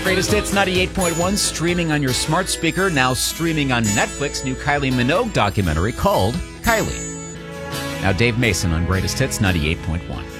Greatest Hits 98.1, streaming on your smart speaker, now streaming on Netflix, new Kylie Minogue documentary called Kylie. Now Dave Mason on Greatest Hits 98.1.